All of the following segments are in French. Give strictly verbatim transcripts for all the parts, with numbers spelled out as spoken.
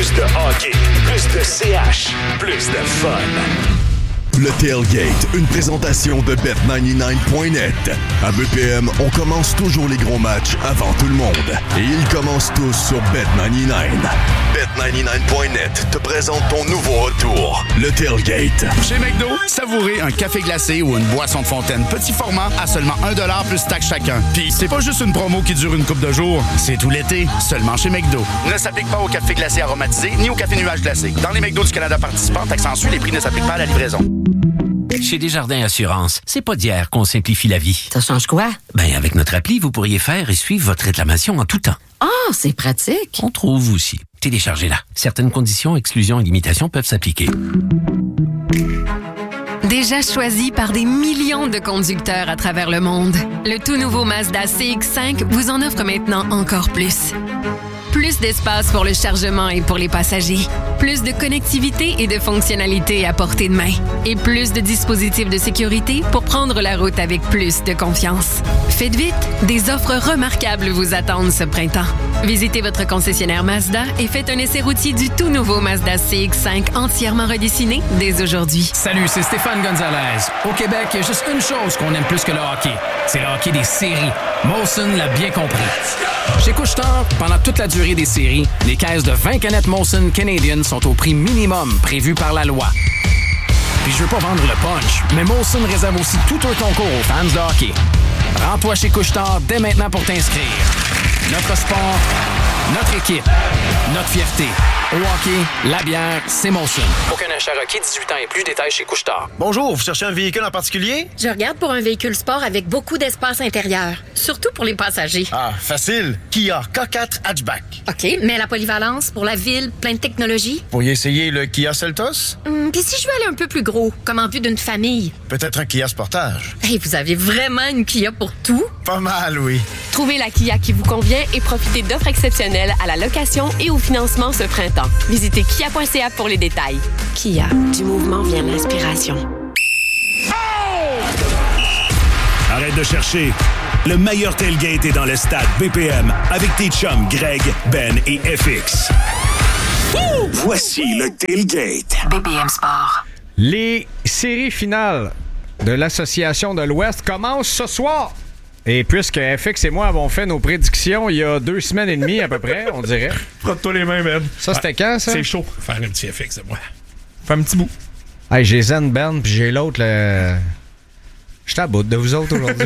Plus de hockey, plus de C H, plus de fun. Le Tailgate, une présentation de bet quatre-vingt-dix-neuf point net. À B P M, on commence toujours les gros matchs avant tout le monde. Et ils commencent tous sur bet quatre-vingt-dix-neuf. bet quatre-vingt-dix-neuf point net te présente ton nouveau retour, le Tailgate. Chez McDo, savourez un café glacé ou une boisson de fontaine petit format à seulement un dollar plus taxe chacun. Puis c'est pas juste une promo qui dure une couple de jours, c'est tout l'été, seulement chez McDo. Ne s'applique pas au café glacé aromatisé ni au café nuage glacé. Dans les McDo du Canada participants, taxes en Suisse, les prix ne s'appliquent pas à la livraison. Chez Desjardins Assurance, c'est pas d'hier qu'on simplifie la vie. Ça change quoi? Ben, avec notre appli, vous pourriez faire et suivre votre réclamation en tout temps. Ah, oh, c'est pratique. On trouve aussi. Téléchargez-la. Certaines conditions, exclusions et limitations peuvent s'appliquer. Déjà choisi par des millions de conducteurs à travers le monde, le tout nouveau Mazda C X cinq vous en offre maintenant encore plus. Plus d'espace pour le chargement et pour les passagers. Plus de connectivité et de fonctionnalités à portée de main. Et plus de dispositifs de sécurité pour prendre la route avec plus de confiance. Faites vite, des offres remarquables vous attendent ce printemps. Visitez votre concessionnaire Mazda et faites un essai routier du tout nouveau Mazda C X cinq entièrement redessiné dès aujourd'hui. Salut, c'est Stéphane Gonzalez. Au Québec, il y a juste une chose qu'on aime plus que le hockey. C'est le hockey des séries. Molson l'a bien compris. Chez Couche-Tard, pendant toute la durée des séries, les caisses de vingt canettes Molson Canadian sont au prix minimum prévu par la loi. Puis je veux pas vendre le punch, mais Molson réserve aussi tout un concours aux fans de hockey. Rends-toi chez Couche-Tard dès maintenant pour t'inscrire. Notre sport, notre équipe, notre fierté. Au hockey, la bière, c'est Molson. Aucun achat requis, dix-huit ans et plus, détails chez Couche-Tard. Bonjour, vous cherchez un véhicule en particulier? Je regarde pour un véhicule sport avec beaucoup d'espace intérieur, surtout pour les passagers. Ah, facile. Kia K quatre Hatchback. OK, mais la polyvalence pour la ville, plein de technologies? Vous pourriez essayer le Kia Seltos? Hum, Puis si je veux aller un peu plus gros, comme en vue d'une famille? Peut-être un Kia Sportage. Hey, vous avez vraiment une Kia pour tout? Pas mal, oui. Trouvez la Kia qui vous convient et profitez d'offres exceptionnelles à la location et au financement ce printemps. Visitez kia point c a pour les détails. Kia, du mouvement vient l'inspiration. Arrête de chercher. Le meilleur tailgate est dans le stade B P M avec tes chums Greg, Ben et F X. Woo! Voici le tailgate. B P M Sport. Les séries finales de l'Association de l'Ouest commencent ce soir. Et puisque F X et moi avons fait nos prédictions il y a deux semaines et demie à peu près, on dirait. Frotte-toi les mains, Ben. Ça, c'était quand, ça? C'est chaud. Faire un petit F X de moi. Fais un petit bout. Hey, j'ai Zen Ben, puis j'ai l'autre, le... Je suis à bout de vous autres aujourd'hui.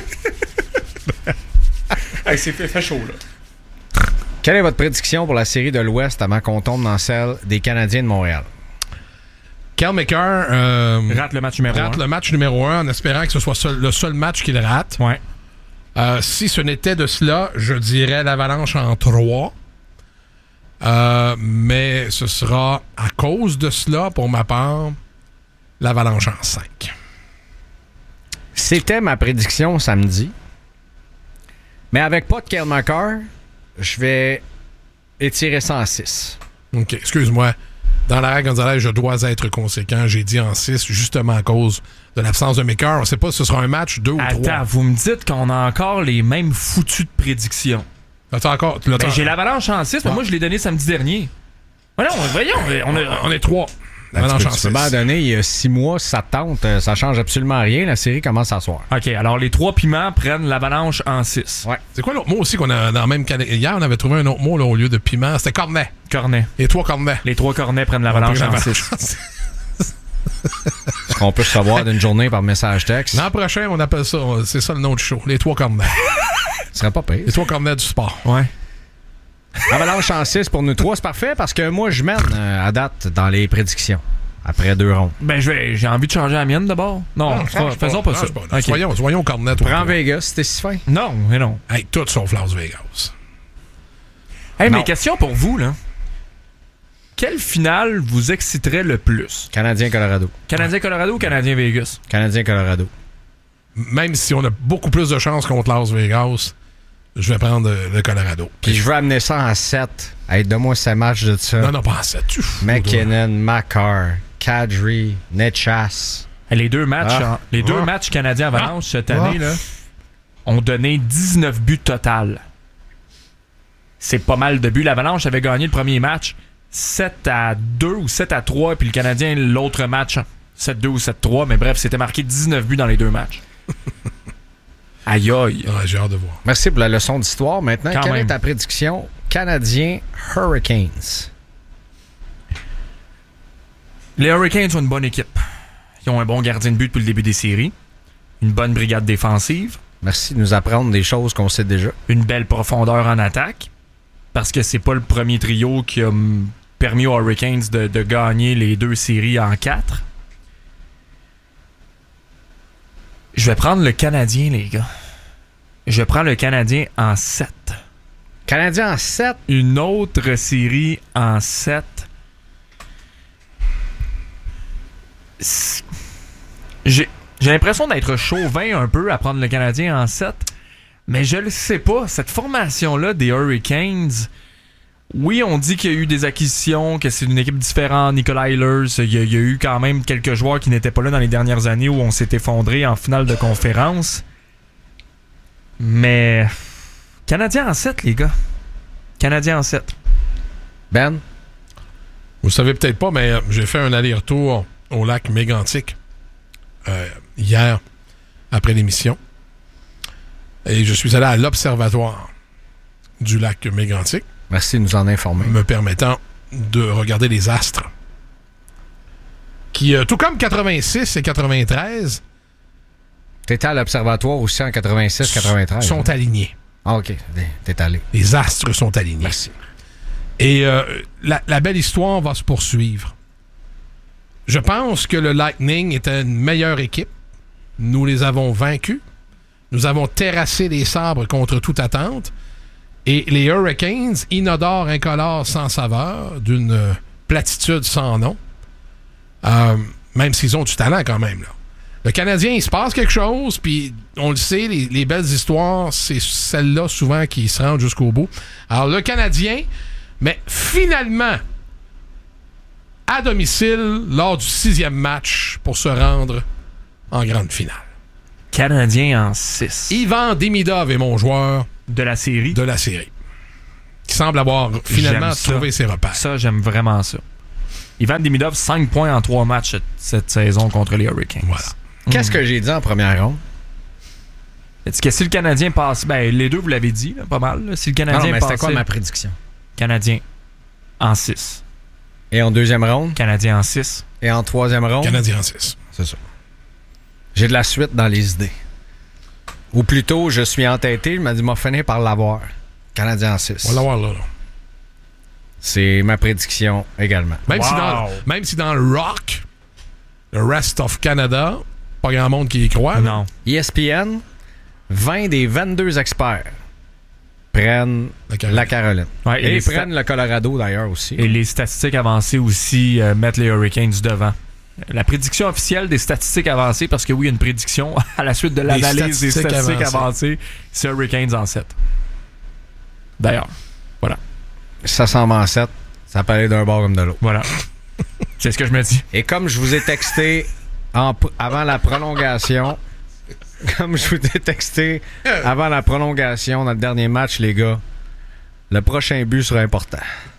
Hey, c'est fait, fait chaud, là. Quelle est votre prédiction pour la série de l'Ouest avant qu'on tombe dans celle des Canadiens de Montréal? Carl McCarr euh, rate le match numéro rate un. Rate le match numéro un en espérant que ce soit seul, le seul match qu'il rate. Ouais. Euh, si ce n'était de cela, je dirais l'Avalanche en trois. Euh, mais ce sera à cause de cela, pour ma part, l'Avalanche en cinq. C'était ma prédiction samedi. Mais avec pas de Cale Makar, je vais étirer ça en six. OK, excuse-moi. Dans l'arrêt Gonzalez, je dois être conséquent. J'ai dit en six, justement à cause de l'absence de Makar. On ne sait pas si ce sera un match, deux ou Attends, trois. Attends, vous me dites qu'on a encore les mêmes foutus de prédictions. Attends encore. Ben, j'ai l'Avalanche en six, mais ah. moi, je l'ai donné samedi dernier. Voyons, voyons. On, a, on est trois. L'Avalanche en six. Tu peux donner il y a six mois, si ça te tente, ça change absolument rien. La série commence à soir. OK, alors les trois piments prennent l'Avalanche en six. Ouais. C'est quoi l'autre mot aussi qu'on a dans le même canal? Hier, on avait trouvé un autre mot là, au lieu de piment. C'était cornet. Cornet. Les trois cornets. Les trois cornets prennent l'Avalanche en six. Est-ce qu'on peut se savoir d'une journée par message texte? L'an prochain, on appelle ça, c'est ça le nom du show, les trois cornets. Ce serait pas pire. Les trois cornets du sport. Ouais. Avalanche en six pour nous trois, c'est parfait parce que moi, je mène euh, à date dans les prédictions. Après deux rondes. Ben, je vais, j'ai envie de changer la mienne d'abord. Non, non fera, faisons pas, pas ça. Pas. Okay. Soyons, soyons cornet. Prends Vegas, c'était si fin. Non, mais non. Hey, tout sauf Las Vegas. Hey, non. Mais question pour vous, là. Quelle finale vous exciterait le plus? Canadien-Colorado. Canadien-Colorado ou Canadien-Vegas? Canadien-Colorado. Même si on a beaucoup plus de chances contre Las Vegas, je vais prendre le Colorado. Puis je veux amener ça en sept. Hey, donne-moi ces matchs de ça. Non, non, pas en sept. Tu fous, McKinnon, Makar, Kadri, Netchas. Les deux matchs, ah. les deux ah. matchs Canadiens-Avalanche ah. cette année ah. là, ont donné dix-neuf buts total. C'est pas mal de buts. L'Avalanche avait gagné le premier match sept à deux ou sept à trois, puis le Canadien, l'autre match, sept deux ou sept trois, mais bref, c'était marqué dix-neuf buts dans les deux matchs. Aïe aïe. Ouais, j'ai hâte de voir. Merci pour la leçon d'histoire. Maintenant, Quand quelle même. est ta prédiction Canadien Hurricanes? Les Hurricanes ont une bonne équipe. Ils ont un bon gardien de but depuis le début des séries. Une bonne brigade défensive. Merci de nous apprendre des choses qu'on sait déjà. Une belle profondeur en attaque. Parce que c'est pas le premier trio qui a mm, permis aux Hurricanes de, de gagner les deux séries en quatre. Je vais prendre le Canadien, les gars. Je prends le Canadien en sept. Canadien en sept? Une autre série en sept. J'ai, j'ai l'impression d'être chauvin un peu à prendre le Canadien en sept, mais je le sais pas. Cette formation-là des Hurricanes, oui, on dit qu'il y a eu des acquisitions, que c'est une équipe différente. Nikolai Ehlers, il y, a, il y a eu quand même quelques joueurs qui n'étaient pas là dans les dernières années où on s'est effondré en finale de conférence. Mais Canadien en sept, les gars. Canadien en sept. Ben? Vous savez peut-être pas, mais j'ai fait un aller-retour au lac Mégantic euh, hier, après l'émission. Et je suis allé à l'observatoire du lac Mégantic. Merci de nous en informer. Me permettant de regarder les astres. Qui, euh, tout comme quatre-vingt-six et quatre-vingt-treize... T'étais à l'observatoire aussi en quatre-vingt-six quatre-vingt-treize. Sont hein? alignés. Ah, OK. T'es allé. Les astres sont alignés. Merci. Et euh, la, la belle histoire va se poursuivre. Je pense que le Lightning était une meilleure équipe. Nous les avons vaincus. Nous avons terrassé les sabres contre toute attente. Et les Hurricanes, inodores, incolores, sans saveur, d'une euh, platitude sans nom, euh, même s'ils ont du talent quand même, là. Le Canadien, il se passe quelque chose, puis on le sait, les, les belles histoires, c'est celles-là souvent qui se rendent jusqu'au bout. Alors, le Canadien, mais finalement, à domicile, lors du sixième match, pour se rendre en grande finale. Canadien en six. Ivan Demidov est mon joueur de la série. De la série. Qui semble avoir finalement trouvé ses repères. Ça, j'aime vraiment ça. Ivan Demidov, cinq points en trois matchs cette, cette saison contre les Hurricanes. Voilà. Qu'est-ce que j'ai dit en première ronde? Est-ce que si le Canadien passe... Ben, les deux, vous l'avez dit, là, pas mal. Là. Si le Canadien non, mais passait... c'était quoi ma prédiction? Canadien en six. Et en deuxième ronde? Canadien en six. Et en troisième ronde? Canadien en six. C'est ça. J'ai de la suite dans les idées. Ou plutôt, je suis entêté, je m'ai dit, m'a fini par l'avoir. Canadien en six. On va l'avoir là, là. C'est ma prédiction également. Même, wow. si dans, même si dans le rock, le rest of Canada, pas grand monde qui y croit. Non. E S P N, vingt des vingt-deux experts prennent la Caroline. La Caroline. Ouais, et et ils sta- prennent le Colorado d'ailleurs aussi. Et les statistiques avancées aussi euh, mettent les Hurricanes devant. La prédiction officielle des statistiques avancées, parce que oui, il y a une prédiction à la suite de l'analyse des statistiques, des statistiques avancées. avancées, c'est Hurricanes en sept. D'ailleurs, voilà. Ça s'en va en sept. Ça peut aller d'un bord comme de l'autre. Voilà. C'est ce que je me dis. Et comme je vous ai texté en, avant la prolongation, comme je vous ai texté avant la prolongation dans le dernier match, les gars, le prochain but sera important.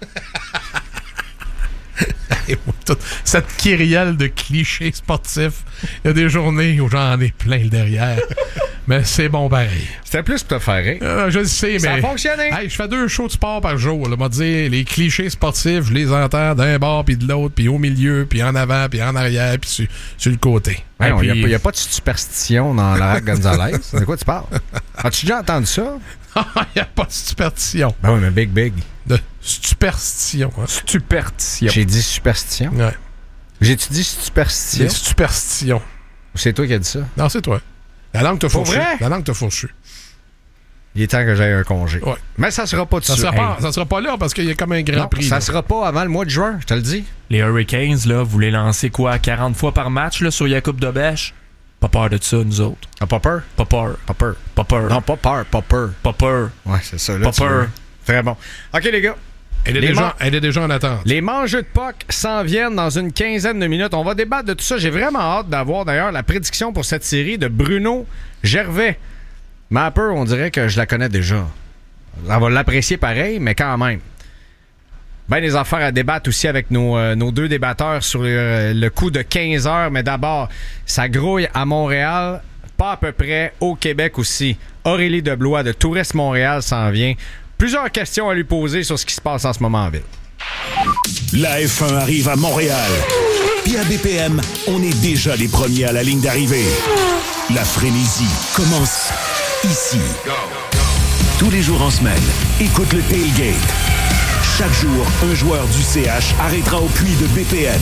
Cette kyrielle de clichés sportifs, il y a des journées où j'en ai plein le derrière. Mais c'est bon pareil. C'était plus pour te faire rire. Euh, je le sais, mais... Ça a fonctionné. Hey, je fais deux shows de sport par jour. Là, m'a dit, les clichés sportifs, je les entends d'un bord, puis de l'autre, puis au milieu, puis en avant, puis en arrière, puis sur, sur le côté. Il n'y puis... a, a pas de superstition dans Lara Gonzalez. De quoi tu parles? As-tu déjà entendu ça? Il n'y a pas de superstition. Ben oui, mais big, big. De superstition. Hein? Superstition. J'ai dit superstition? Ouais. J'ai-tu dit superstition? Des superstitions. Ou c'est toi qui as dit ça? Non, c'est toi. La langue t'a fourchu. Vrai? La langue t'a fourchu. Il est temps que j'aille un congé. Ouais. Mais ça sera pas tout ça. Sera Sera pas, hey. Ça sera pas là parce qu'il y a comme un grand non, prix. Ça là. sera pas avant le mois de juin, je te le dis. Les Hurricanes, là, vous les lancez quoi, quarante fois par match là, sur Jakub Dobèche? Pas peur de ça, nous autres. Ah, pas peur? Pas peur. Pas peur. Pas peur. Non, pas peur, pas peur. Pas peur. Ouais, c'est ça. Là, pas peur. Veux. Très bon. OK, les gars. Elle est, les déjà, man- elle est déjà en attente. Les mangeux de P O C s'en viennent dans une quinzaine de minutes. On va débattre de tout ça. J'ai vraiment hâte d'avoir d'ailleurs la prédiction pour cette série de Bruno Gervais. Mapper, on dirait que je la connais déjà. On va l'apprécier pareil, mais quand même. Ben des affaires à débattre aussi avec nos, euh, nos deux débatteurs sur le, le coup de quinze heures. Mais d'abord, ça grouille à Montréal, pas à peu près au Québec aussi. Aurélie Deblois de Tourisme Montréal s'en vient. Plusieurs questions à lui poser sur ce qui se passe en ce moment en ville. La F un arrive à Montréal. Puis à B P M, on est déjà les premiers à la ligne d'arrivée. La frénésie commence ici. Tous les jours en semaine, écoute le Tailgate. Chaque jour, un joueur du C H arrêtera au puits de B P M.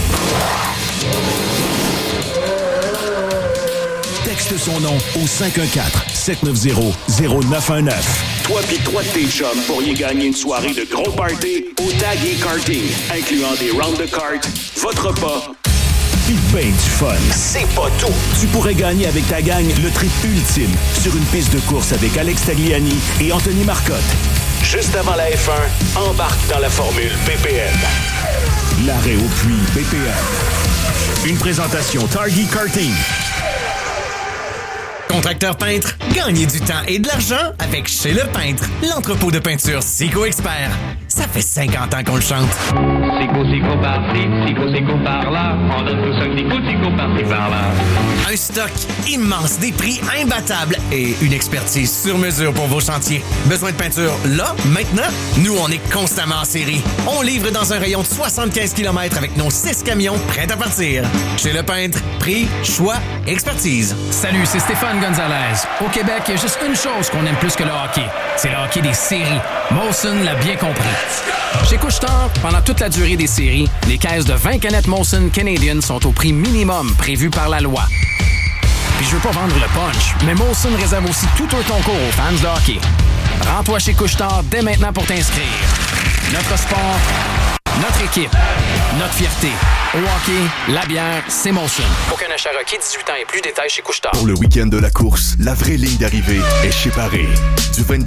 Texte son nom au cinq un quatre, sept neuf zéro, zéro neuf un neuf. Toi pis trois de tes chums pourriez gagner une soirée de gros party au Tag et Karting, incluant des rounds de cartes, votre repas, pis ben du fun. C'est pas tout! Tu pourrais gagner avec ta gang le trip ultime sur une piste de course avec Alex Tagliani et Anthony Marcotte. Juste avant la F un, embarque dans la formule B P M. L'arrêt au puits B P M. Une présentation Target Karting. Contracteur peintre, gagnez du temps et de l'argent avec Chez Le Peintre, l'entrepôt de peinture Sico Expert. Ça fait cinquante ans qu'on le chante. Sico, Sico par-ci, Sico, Sico par-là. On donne tous un petit coup de Sico par-ci, par-là. Un stock immense, des prix imbattables et une expertise sur mesure pour vos chantiers. Besoin de peinture là, maintenant? Nous, on est constamment en série. On livre dans un rayon de soixante-quinze kilomètres avec nos six camions prêts à partir. Chez Le Peintre, prix, choix, expertise. Salut, c'est Stéphane Gonzalez. Au Québec, il y a juste une chose qu'on aime plus que le hockey. C'est le hockey des séries. Molson l'a bien compris. Chez Couche-Tard, pendant toute la durée des séries, les caisses de vingt canettes Molson Canadian sont au prix minimum prévu par la loi. Puis je veux pas vendre le punch, mais Molson réserve aussi tout un concours aux fans de hockey. Rends-toi chez Couche-Tard dès maintenant pour t'inscrire. Notre sport, notre équipe, notre fierté. Au hockey, la bière, c'est Molson. Aucun achat requis, dix-huit ans et plus, détails chez Couche-Tard. Pour le week-end de la course, la vraie ligne d'arrivée est chez Paré. Du vingt-deux